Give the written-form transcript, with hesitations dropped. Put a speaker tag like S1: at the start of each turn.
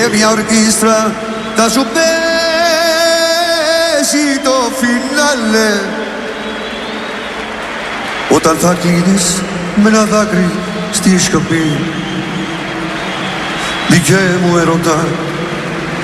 S1: μια ορκίστρα θα σου πέσει το φινάλε. Όταν θα κλείνεις με ένα δάκρυ στη σιωπή, δικαί μου ερωτά